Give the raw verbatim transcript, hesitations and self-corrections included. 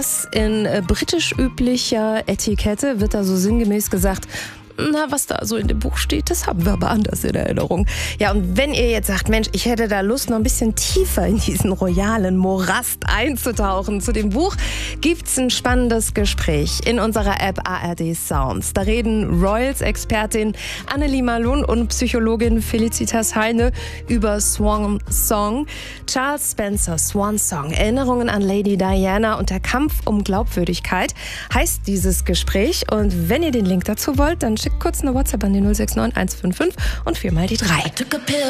In äh, britisch üblicher Etikette wird da so sinngemäß gesagt, na, was da so in dem Buch steht, das haben wir aber anders in Erinnerung. Ja, und wenn ihr jetzt sagt, Mensch, ich hätte da Lust, noch ein bisschen tiefer in diesen royalen Morast einzutauchen zu dem Buch, gibt's ein spannendes Gespräch in unserer App A R D Sounds. Da reden Royals-Expertin Annelie Malun und Psychologin Felicitas Heine über Swan Song. Charles Spencer, Swan Song, Erinnerungen an Lady Diana und der Kampf um Glaubwürdigkeit heißt dieses Gespräch. Und wenn ihr den Link dazu wollt, dann schickt kurz eine WhatsApp an die null sechs neun eins fünf fünf und viermal die drei.